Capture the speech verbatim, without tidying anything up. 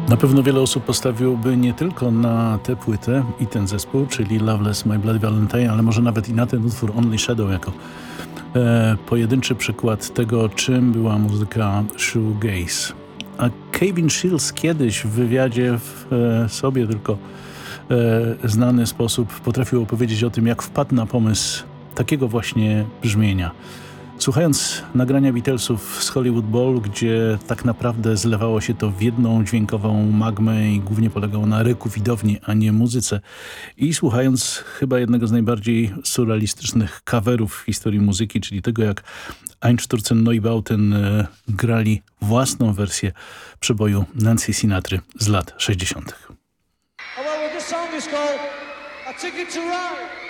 Na pewno wiele osób postawiłoby nie tylko na tę płytę i ten zespół, czyli Loveless My Bloody Valentine, ale może nawet i na ten utwór Only Shadow jako e, pojedynczy przykład tego, czym była muzyka shoegaze. A Kevin Shields kiedyś w wywiadzie w e, sobie tylko e, znany sposób potrafił opowiedzieć o tym, jak wpadł na pomysł takiego właśnie brzmienia. Słuchając nagrania Beatlesów z Hollywood Bowl, gdzie tak naprawdę zlewało się to w jedną dźwiękową magmę i głównie polegało na ryku widowni, a nie muzyce, i słuchając chyba jednego z najbardziej surrealistycznych coverów w historii muzyki, czyli tego, jak Einstürzen Neubauten e, grali własną wersję przeboju Nancy Sinatry z lat sześćdziesiątych. Oh, well, this song is called A Ticket to Ride.